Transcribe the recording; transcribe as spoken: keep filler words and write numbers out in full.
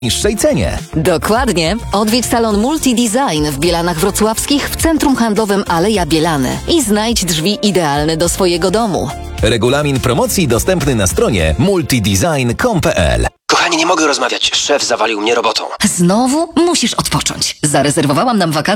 niższej cenie. Dokładnie. Odwiedź salon Multi-Design w Bielanach Wrocławskich w centrum handlowym Aleja Bielany i znajdź drzwi idealne do swojego domu. Regulamin promocji dostępny na stronie multidesign kropka com kropka p l. Kochanie, nie mogę rozmawiać. Szef zawalił mnie robotą. Znowu musisz odpocząć. Zarezerwowałam nam wakacje